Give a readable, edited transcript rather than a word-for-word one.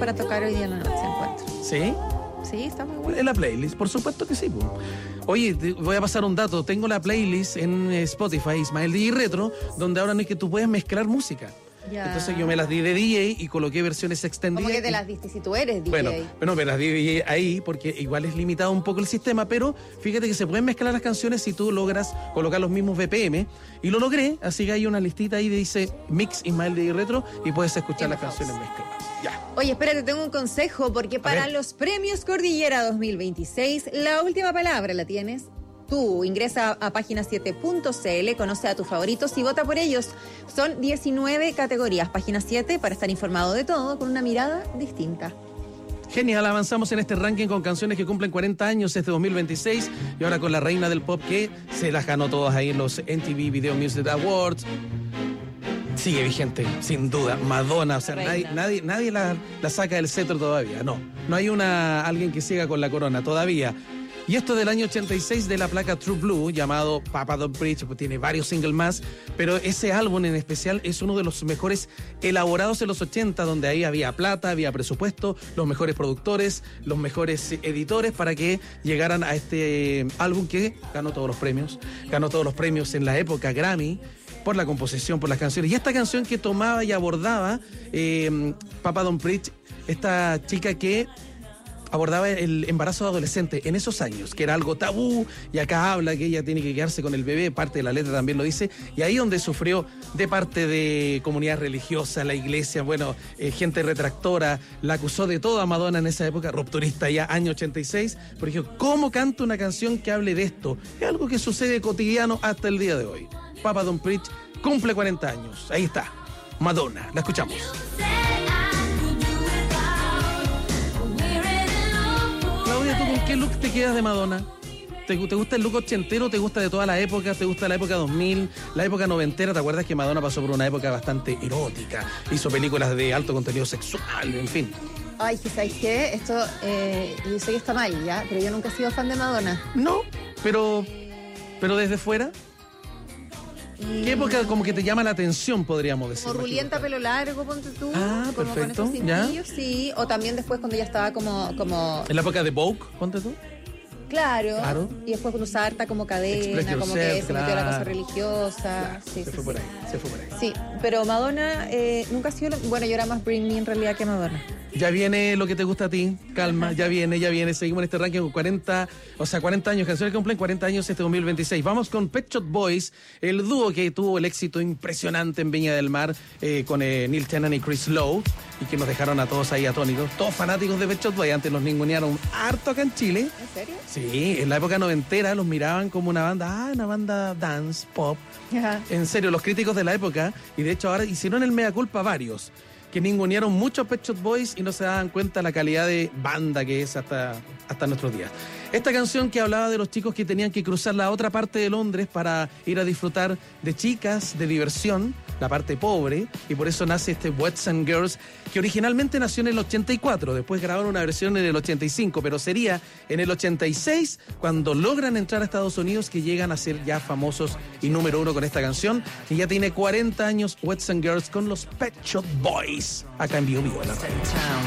para tocar hoy día en la noche, encuentro. ¿Sí? Sí, está muy bueno. En la playlist, por supuesto que sí. Oye, te voy a pasar un dato. Tengo la playlist en Spotify, Ismael DJ Retro, donde ahora no es que tú puedes mezclar música. Ya. Entonces yo me las di de DJ y coloqué versiones extendidas. ¿Cómo que te las diste si tú eres DJ? Bueno, me las di de DJ ahí porque igual es limitado un poco el sistema, pero fíjate que se pueden mezclar las canciones si tú logras colocar los mismos BPM. Y lo logré, así que hay una listita ahí que dice Mix Ismael DJ Retro y puedes escuchar las canciones mezcladas. Ya. Oye, espérate, tengo un consejo, porque para los premios Cordillera 2026, la última palabra la tienes tú. Ingresa a página7.cl, conoce a tus favoritos y vota por ellos. Son 19 categorías, página 7, para estar informado de todo con una mirada distinta. Genial, avanzamos en este ranking con canciones que cumplen 40 años este 2026 y ahora con la reina del pop que se las ganó todas ahí en los MTV Video Music Awards. Sigue vigente, sin duda, Madonna, o sea, nadie la saca del cetro todavía, no hay alguien que siga con la corona todavía. Y esto del año 86 de la placa True Blue, llamado Papa Don't Preach, pues tiene varios singles más, pero ese álbum en especial es uno de los mejores elaborados en los 80, donde ahí había plata, había presupuesto, los mejores productores, los mejores editores para que llegaran a este álbum que ganó todos los premios en la época Grammy, por la composición, por las canciones. Y esta canción que tomaba y abordaba Papa Don't Preach, esta chica que abordaba el embarazo de adolescente en esos años, que era algo tabú, y acá habla que ella tiene que quedarse con el bebé, parte de la letra también lo dice, y ahí donde sufrió de parte de comunidad religiosa, la iglesia, gente retractora, la acusó de todo a Madonna en esa época, rupturista ya, año 86, pero dijo, ¿cómo canto una canción que hable de esto? Es algo que sucede cotidiano hasta el día de hoy. Papa Don't Preach cumple 40 años, ahí está, Madonna, la escuchamos. Claudia, ¿tú con qué look te quedas de Madonna? ¿Te gusta el look ochentero? ¿Te gusta de toda la época? ¿Te gusta la época 2000? ¿La época noventera? ¿Te acuerdas que Madonna pasó por una época bastante erótica? Hizo películas de alto contenido sexual, en fin. Ay, que ¿sabes qué? Esto, yo sé que está mal, ¿ya? Pero yo nunca he sido fan de Madonna. No, pero desde fuera... ¿Qué época como que te llama la atención, podríamos decir? Como rulienta, pelo largo, ponte tú. Ah, como perfecto. Con esos cintillos, sí. O también después cuando ya estaba como... ¿En la época de Vogue, ponte tú? Claro. Y después cuando usaba harta como cadena, como que se metió a la cosa religiosa. Claro. Sí, se fue por ahí. Sí, pero Madonna nunca ha sido... Bueno, yo era más Bring Me en realidad que Madonna. Ya viene lo que te gusta a ti, calma, ya viene. Seguimos en este ranking con 40 años, canciones que cumplen 40 años este 2026. Vamos con Pet Shop Boys, el dúo que tuvo el éxito impresionante en Viña del Mar con Neil Tennant y Chris Lowe, y que nos dejaron a todos ahí atónitos. Todos fanáticos de Pet Shop Boys, antes los ningunearon harto acá en Chile. ¿En serio? Sí, en la época noventera los miraban como una banda dance, pop. Ajá. En serio, los críticos de la época, y de hecho ahora hicieron el mea culpa varios, que ningunearon muchos Pet Shop Boys y no se daban cuenta la calidad de banda que es hasta nuestros días. Esta canción que hablaba de los chicos que tenían que cruzar la otra parte de Londres para ir a disfrutar de chicas, de diversión, la parte pobre, y por eso nace este Boys and Girls, que originalmente nació en el 84, después grabaron una versión en el 85, pero sería en el 86 cuando logran entrar a Estados Unidos, que llegan a ser ya famosos y número 1 con esta canción, y ya tiene 40 años Boys and Girls con los Pet Shop Boys, acá en Vivo en la radio.